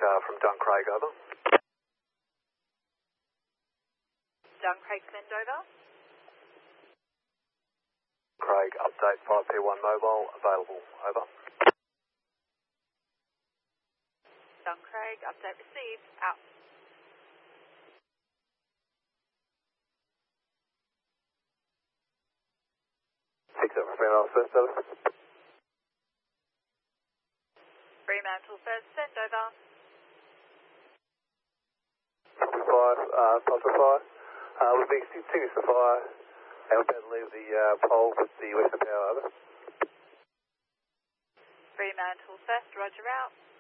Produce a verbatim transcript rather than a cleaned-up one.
uh, from Duncraig, over. Duncraig, send over. Craig, update five P one mobile, available, over. Duncraig, update received, out. six seven Fremantle first, over. Fremantle first, send over. five, uh, Delta five. Uh, we'll be extinguished the fire and we're about to leave the uh, pole with the western power, over. Fremantle first, roger out.